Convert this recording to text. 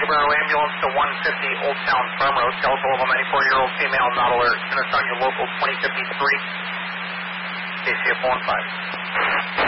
Wheelbarrow Ambulance to 150 Old Town Farm Road. Skeletal of a 94-year-old female not alert. Send us on your local 2053. KCF 15.